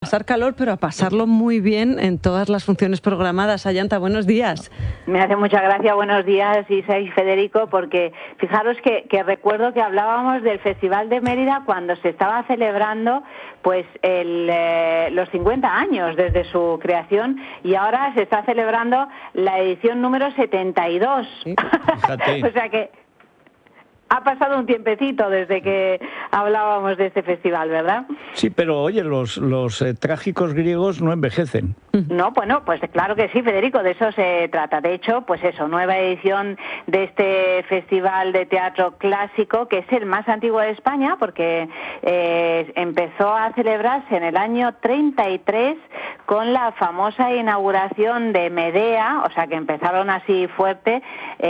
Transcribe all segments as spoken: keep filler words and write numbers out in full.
pasar calor, pero a pasarlo muy bien en todas las funciones programadas. Ayanta, buenos días. Me hace mucha gracia, buenos días, Isa y Federico, porque fijaros que, que recuerdo que hablábamos del Festival de Mérida cuando se estaba celebrando pues el, eh, los cincuenta años desde su creación, y ahora se está celebrando la edición número setenta y dos. Sí, fíjate. O sea que ha pasado un tiempecito desde que hablábamos de este festival, ¿verdad? Sí, pero oye, los, los eh, trágicos griegos no envejecen. No, bueno, pues claro que sí, Federico, de eso se trata. De hecho, pues eso, nueva edición de este Festival de Teatro Clásico, que es el más antiguo de España, porque eh, empezó a celebrarse en el año treinta y tres con la famosa inauguración de Medea, o sea que empezaron así fuerte,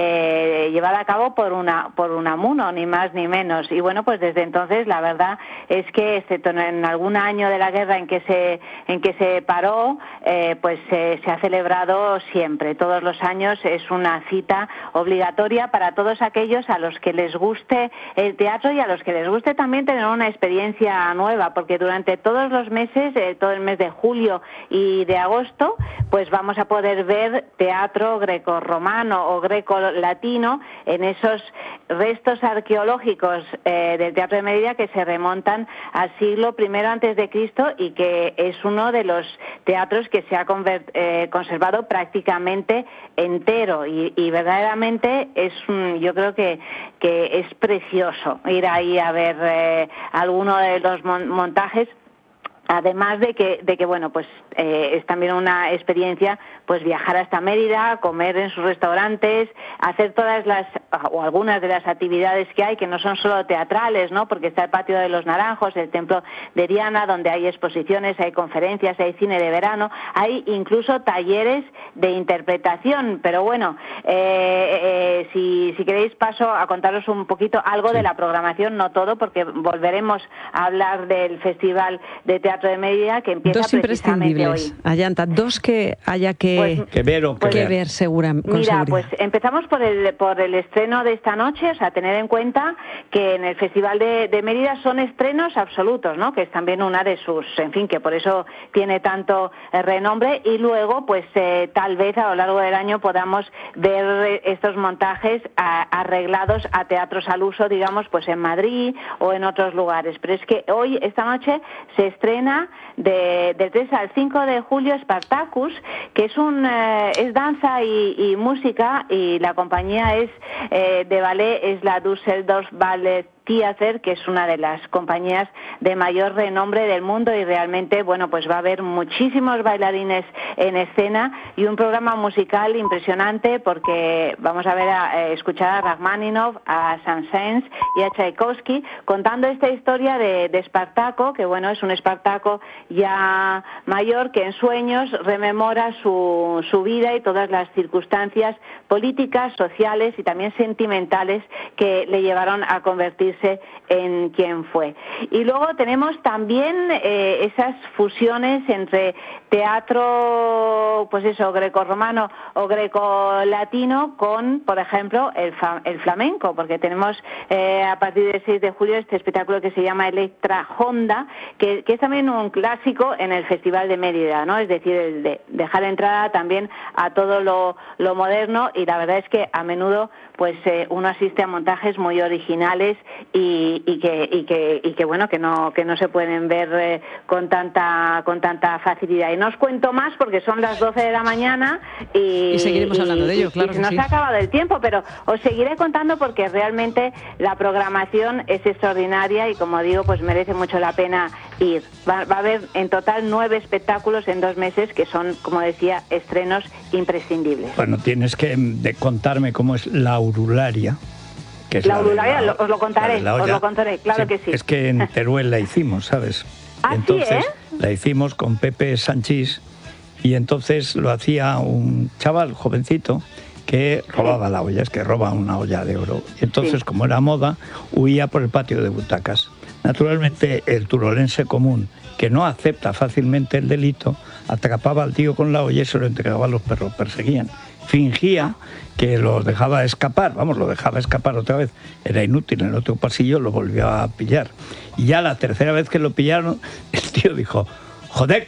eh, llevada a cabo por una por Unamuno, ni más ni menos. Y bueno, pues desde entonces la verdad es que, excepto en algún año de la guerra en que se en que se paró, eh, pues eh, se ha celebrado siempre, todos los años. Es una cita obligatoria para todos aquellos a los que les guste el teatro y a los que les guste también tener una experiencia nueva, porque durante todos los meses, eh, todo el mes de julio y de agosto, pues vamos a poder ver teatro grecorromano o grecolatino en esos restos arqueológicos eh, del Teatro de Mérida que se remontan al siglo primero antes de Cristo, y que es uno de los teatros que se ha convert, eh, conservado prácticamente entero, y, y verdaderamente es un, yo creo que, que es precioso ir ahí a ver eh, alguno de los mon montajes. Además de que, de que bueno, pues eh, es también una experiencia, pues viajar hasta Mérida, comer en sus restaurantes, hacer todas las, o algunas de las actividades que hay, que no son solo teatrales, ¿no? Porque está el Patio de los Naranjos, el Templo de Diana, donde hay exposiciones, hay conferencias, hay cine de verano, hay incluso talleres de interpretación. Pero bueno, eh, eh, si, si queréis paso a contaros un poquito algo de la programación, no todo, porque volveremos a hablar del Festival de Teatro de Mérida, que empieza dos precisamente imprescindibles, hoy. Ayanta, dos que haya que, pues, que ver o que, pues, ver. que ver segura, con Mira, seguridad. pues empezamos por el por el estreno de esta noche. O sea, tener en cuenta que en el Festival de, de Mérida son estrenos absolutos, ¿no? Que es también una de sus, en fin, que por eso tiene tanto eh, renombre. Y luego, pues eh, tal vez a lo largo del año podamos ver estos montajes a, arreglados a teatros al uso, digamos, pues en Madrid o en otros lugares. Pero es que hoy, esta noche, se estrena De, del tres al cinco de julio Spartacus, que es un eh, es danza y, y música, y la compañía es eh, de ballet, es la Düsseldorf Ballet Theater, que es una de las compañías de mayor renombre del mundo, y realmente, bueno, pues va a haber muchísimos bailarines en escena y un programa musical impresionante, porque vamos a ver a, a escuchar a Rachmaninoff, a Saint-Saëns y a Tchaikovsky contando esta historia de, de Espartaco, que bueno, es un Espartaco ya mayor que en sueños rememora su, su vida y todas las circunstancias políticas, sociales y también sentimentales que le llevaron a convertirse en quien fue. Y luego tenemos también eh, esas fusiones entre teatro, pues eso, grecorromano o grecolatino con, por ejemplo, el, el flamenco, porque tenemos eh, a partir del seis de julio este espectáculo que se llama Electra Honda, que, que es también un clásico en el Festival de Mérida, ¿no? Es decir, el de dejar entrada también a todo lo, lo moderno, y la verdad es que a menudo pues eh, uno asiste a montajes muy originales y, y que y que y que bueno que no que no se pueden ver eh, con tanta con tanta facilidad. Y no os cuento más porque son las doce de la mañana y, y seguiremos y, hablando de ello, claro. Y se nos sí. ha acabado el tiempo, pero os seguiré contando porque realmente la programación es extraordinaria y, como digo, pues merece mucho la pena ir. Va, va a haber en total nueve espectáculos en dos meses que son, como decía, estrenos imprescindibles. Bueno, tienes que de contarme cómo es la Aurularia. Que es la la Aurularia, la, os lo contaré, os lo contaré, claro sí, que sí. Es que en Teruel la hicimos, ¿sabes? ¿Ah, entonces, sí, eh? La hicimos con Pepe Sanchís, y entonces lo hacía un chaval jovencito que robaba la olla, es que roba una olla de oro. Y entonces, sí. como era moda, huía por el patio de butacas. Naturalmente, el turolense común, que no acepta fácilmente el delito, atrapaba al tío con la olla y se lo entregaba a los perros, perseguían. Fingía que lo dejaba escapar, vamos, lo dejaba escapar otra vez. Era inútil, en el otro pasillo lo volvió a pillar. Y ya la tercera vez que lo pillaron, el tío dijo, joder,